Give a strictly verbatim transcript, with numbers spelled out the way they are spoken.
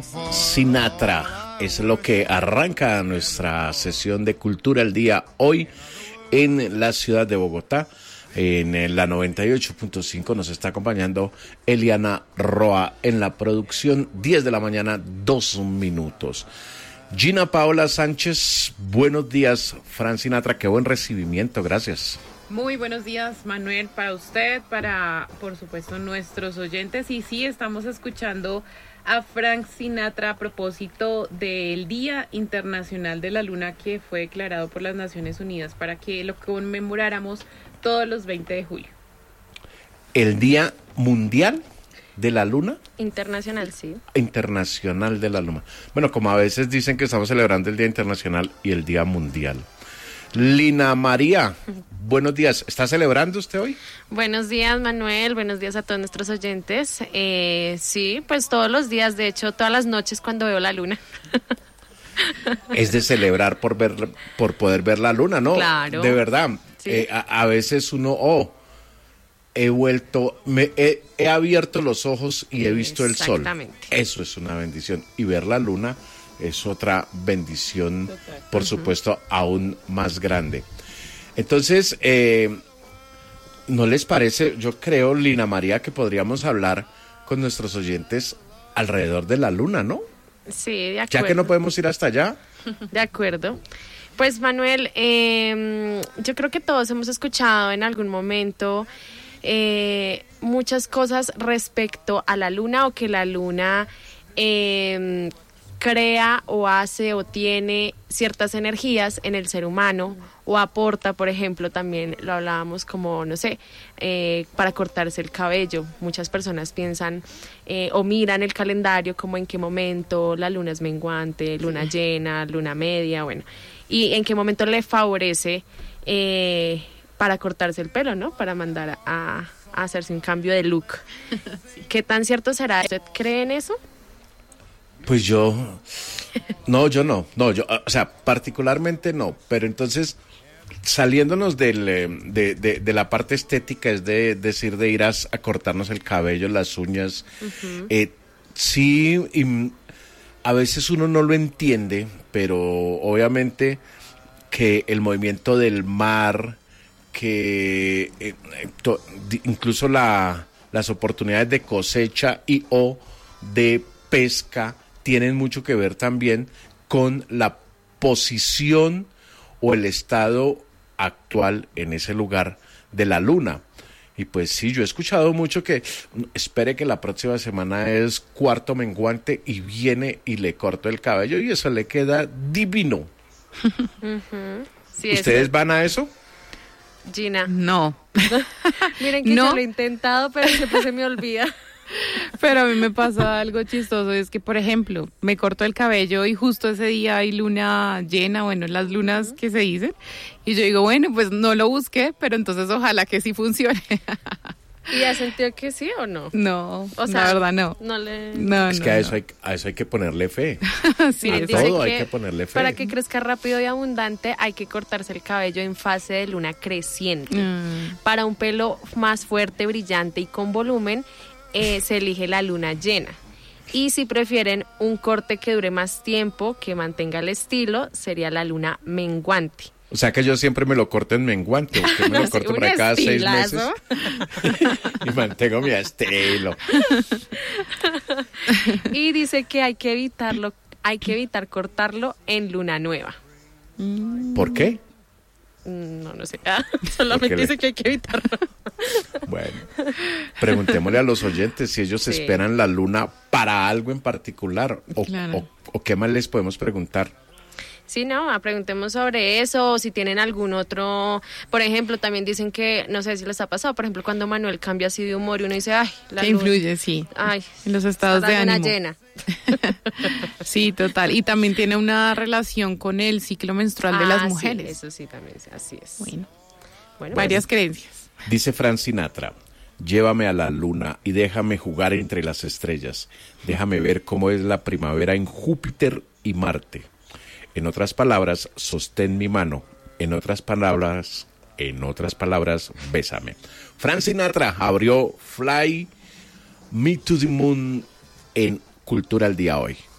Sinatra es lo que arranca nuestra sesión de Cultura al Día hoy en la ciudad de Bogotá. En la noventa y ocho punto cinco nos está acompañando Eliana Roa en la producción. Diez de la mañana, dos minutos. Gina Paola Sánchez, buenos días. Fran Sinatra, qué buen recibimiento, gracias. Muy buenos días, Manuel, para usted, para, por supuesto, nuestros oyentes. Y sí, estamos escuchando a Frank Sinatra a propósito del Día Internacional de la Luna, que fue declarado por las Naciones Unidas para que lo conmemoráramos todos los veinte de julio. ¿El Día Mundial de la Luna? Internacional, sí. Internacional de la Luna. Bueno, como a veces dicen que estamos celebrando el Día Internacional y el Día Mundial. Lina María, buenos días. ¿Está celebrando usted hoy? Buenos días, Manuel. Buenos días a todos nuestros oyentes. Eh, sí, pues todos los días, de hecho, todas las noches cuando veo la luna. Es de celebrar por ver, por poder ver la luna, ¿no? Claro. De verdad. Sí. Eh, a, a veces uno, oh, he vuelto, me he, he abierto los ojos y he visto el sol. Exactamente. Eso es una bendición. Y ver la luna es otra bendición, total. Por uh-huh. supuesto, aún más grande. Entonces, eh, ¿no les parece? Yo creo, Lina María, que podríamos hablar con nuestros oyentes alrededor de la luna, ¿no? Sí, de acuerdo. Ya que no podemos ir hasta allá. De acuerdo. Pues, Manuel, eh, yo creo que todos hemos escuchado en algún momento eh, muchas cosas respecto a la luna, o que la luna eh, crea o hace o tiene ciertas energías en el ser humano, o aporta, por ejemplo, también lo hablábamos como, no sé, eh, para cortarse el cabello. Muchas personas piensan eh, o miran el calendario como en qué momento la luna es menguante, luna llena, luna media, bueno, y en qué momento le favorece eh, para cortarse el pelo, ¿no? Para mandar a, a hacerse un cambio de look. Sí. ¿Qué tan cierto será? ¿Usted cree en eso? Pues yo, no, yo no, no, yo, o sea, particularmente no, pero entonces, saliéndonos del, de, de, de la parte estética, es de decir, de ir a, a cortarnos el cabello, las uñas, uh-huh. eh, sí, y a veces uno no lo entiende, pero obviamente que el movimiento del mar, que eh, to, incluso la, las oportunidades de cosecha y o de pesca, tienen mucho que ver también con la posición o el estado actual en ese lugar de la luna. Y pues sí, yo he escuchado mucho que espere que la próxima semana es cuarto menguante y viene y le corto el cabello y eso le queda divino. Uh-huh. Sí, ¿ustedes eso. van a eso? Gina. No. Miren que no. yo lo he intentado, pero siempre se me olvida. Pero a mí me pasa algo chistoso, es que, por ejemplo, me corto el cabello y justo ese día hay luna llena, bueno, las lunas que se dicen, y yo digo, bueno, pues no lo busqué, pero entonces ojalá que sí funcione. ¿Y has sentido que sí o no? No, o sea, la verdad no. No le... no, es no, que a, no. eso hay, a eso hay que ponerle fe. Sí, a Dice todo que hay que ponerle fe. Para que crezca rápido y abundante hay que cortarse el cabello en fase de luna creciente. Mm. Para un pelo más fuerte, brillante y con volumen, Eh, se elige la luna llena. Y si prefieren un corte que dure más tiempo, que mantenga el estilo, sería la luna menguante. O sea que yo siempre me lo corto en menguante, que me lo corto para cada seis meses y mantengo mi estilo. Y dice que hay que evitarlo, hay que evitar cortarlo en luna nueva. ¿Por qué? No, no sé. Ah, solamente dice le... que hay que evitarlo. Bueno, preguntémosle a los oyentes si ellos sí. esperan la luna para algo en particular o, claro. o, o qué más les podemos preguntar. Sí, no, preguntemos sobre eso, o si tienen algún otro, por ejemplo, también dicen que, no sé si les ha pasado, por ejemplo, cuando Manuel cambia así de humor y uno dice, ay, la que luz, influye, sí, ay, en los estados de ánimo. Llena. Sí, total, y también tiene una relación con el ciclo menstrual ah, de las mujeres. Sí, eso sí, también, así es. Bueno, bueno varias pues. creencias. Dice Fran Sinatra, llévame a la luna y déjame jugar entre las estrellas, déjame ver cómo es la primavera en Júpiter y Marte. En otras palabras, sostén mi mano. En otras palabras, en otras palabras, bésame. Frank Sinatra abrió Fly Me to the Moon en Cultura al Día hoy.